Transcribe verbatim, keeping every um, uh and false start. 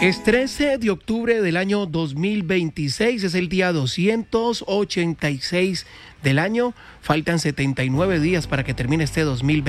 Es trece de octubre del año dos mil veintiséis, es el día doscientos ochenta y seis del año. Faltan setenta y nueve días para que termine este dos mil veintiséis.